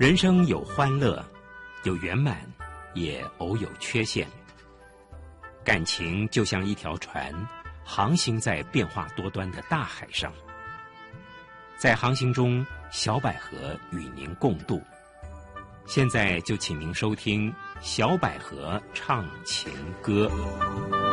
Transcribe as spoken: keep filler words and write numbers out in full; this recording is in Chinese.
人生有欢乐，有圆满，也偶有缺陷。感情就像一条船，航行在变化多端的大海上。在航行中，小百合与您共度。现在就请您收听小百合唱情歌。